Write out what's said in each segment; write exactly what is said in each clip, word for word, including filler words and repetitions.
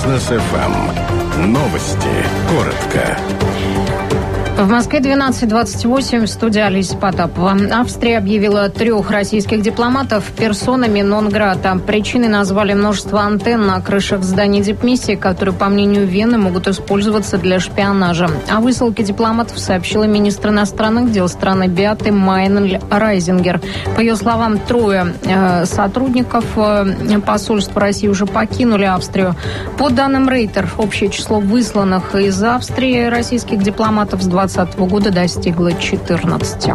Бизнес эф эм. Новости. Коротко. В Москве двенадцать двадцать восемь, в студии Олеся Потапова. Австрия объявила трех российских дипломатов персонами нон-грата. Причиной назвали множество антенн на крышах зданий дипмиссии, которые, по мнению Вены, могут использоваться для шпионажа. О высылке дипломатов сообщила министр иностранных дел страны Беаты Майнель Райзингер. По ее словам, трое э, сотрудников э, посольства России уже покинули Австрию. По данным Рейтер, общее число высланных из Австрии российских дипломатов с двадцатого года достигло четырнадцати.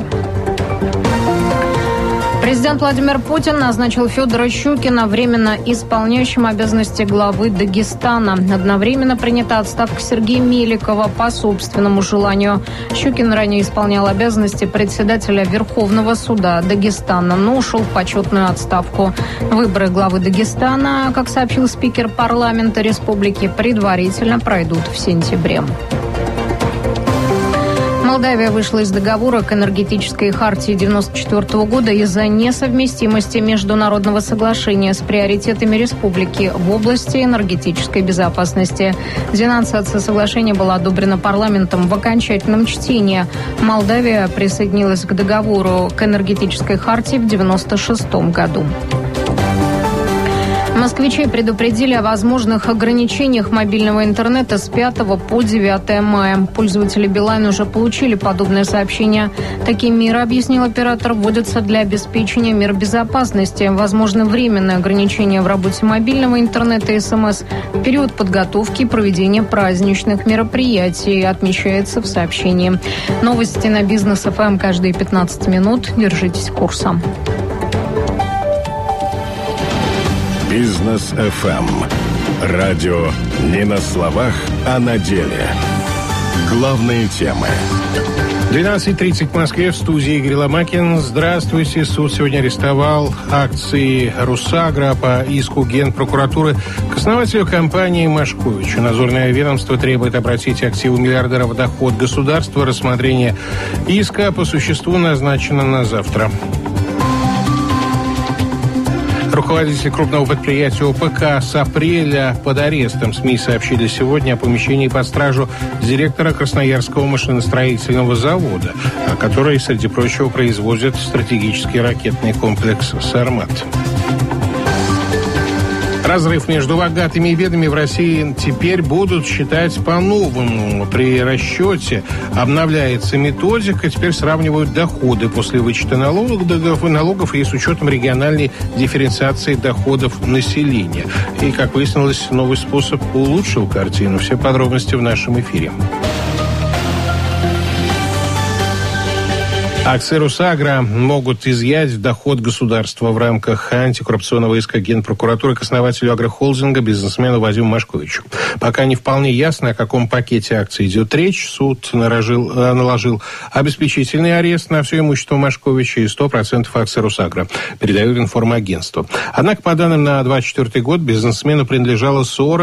Президент Владимир Путин назначил Федора Щукина временно исполняющим обязанности главы Дагестана. Одновременно принята отставка Сергея Меликова по собственному желанию. Щукин ранее исполнял обязанности председателя Верховного суда Дагестана, но ушел в почетную отставку. Выборы главы Дагестана, как сообщил спикер парламента республики, предварительно пройдут в сентябре. Молдавия вышла из договора к энергетической хартии девяносто четвёртого года из-за несовместимости международного соглашения с приоритетами республики в области энергетической безопасности. Денонсация соглашения была одобрена парламентом в окончательном чтении. Молдавия присоединилась к договору к энергетической хартии в девяносто шестом году. Москвичей предупредили о возможных ограничениях мобильного интернета с пятого по девятое мая. Пользователи Билайн уже получили подобное сообщение. Такие меры, объяснил оператор, вводятся для обеспечения мер безопасности. Возможно, временное ограничение в работе мобильного интернета и СМС в период подготовки и проведения праздничных мероприятий, отмечается в сообщении. Новости на Бизнес эф эм каждые пятнадцать минут. Держитесь курса. Бизнес эф эм. Радио не на словах, а на деле. Главные темы. двенадцать тридцать в Москве, в студии Игорь Ломакин. Здравствуйте. Суд сегодня арестовал акции «Русагра» по иску Генпрокуратуры к основателю компании Машковичу. Надзорное ведомство требует обратить активы миллиардера в доход государства. Рассмотрение иска по существу назначено на завтра. Руководитель крупного предприятия о пэ ка с апреля под арестом. СМИ сообщили сегодня о помещении под стражу директора Красноярского машиностроительного завода, который, среди прочего, производит стратегический ракетный комплекс «Сармат». Разрыв между богатыми и бедными в России теперь будут считать по-новому. При расчете обновляется методика. Теперь сравнивают доходы после вычета налогов, налогов и с учетом региональной дифференциации доходов населения. И, как выяснилось, новый способ улучшил картину. Все подробности в нашем эфире. Акции «Русагра» могут изъять доход государства в рамках антикоррупционного иска Генпрокуратуры к основателю агрохолдинга, бизнесмену Вадиму Машковичу. Пока не вполне ясно, о каком пакете акций идет речь. Суд наложил, наложил обеспечительный арест на все имущество Машковича и сто процентов акций «Русагра», передает информагентство. Однако, по данным на двадцать четвёртый год, бизнесмену принадлежало сорок